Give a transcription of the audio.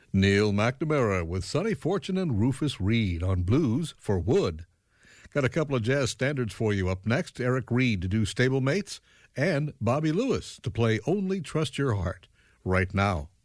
Neil McNamara with Sonny Fortune and Rufus Reed on Blues for Wood. Got a couple of jazz standards for you up next. Eric Reed to do Stablemates and Bobby Lewis to play Only Trust Your Heart right now.